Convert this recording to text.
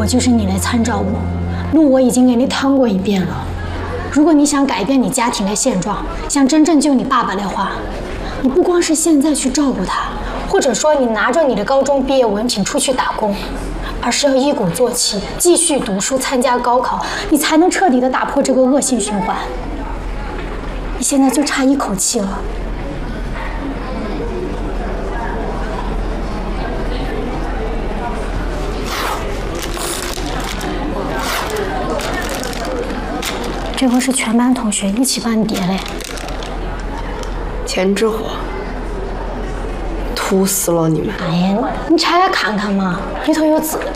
我就是你的参照物，路我已经给你趟过一遍了。如果你想改变你家庭的现状，想真正救你爸爸的话，你不光是现在去照顾他，或者说你拿着你的高中毕业文凭出去打工，而是要一鼓作气，继续读书，参加高考，你才能彻底的打破这个恶性循环。你现在就差一口气了。这回是全班同学一起帮你叠嘞。 钱之火，吐死了你们！ 哎呀，你拆开看看嘛，里头有字。